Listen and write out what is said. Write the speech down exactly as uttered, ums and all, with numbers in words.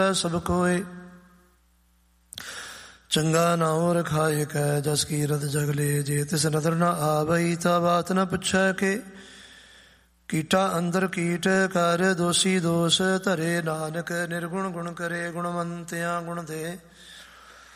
ਸਭ ਕੋਏ। ਚੰਗਾ ਨਾਉ ਰਖਾਇ ਕੈ ਜਸ ਕੀਰਤ ਜਗਲੇ। ਜੇ ਤਿਸ ਨਦਰ ਨ ਆਵਈ ਤਾ ਬਾਤ ਨ ਪੁੱਛੈ ਕੇ। ਕੀਟਾ ਅੰਦਰ ਕੀਟ ਕਰ ਦੋਸੀ ਦੋਸ ਧਰੇ। ਨਾਨਕ ਨਿਰਗੁਣ ਗੁਣ ਕਰੇ ਗੁਣਵੰਤਿਆਂ ਗੁਣ ਦੇ।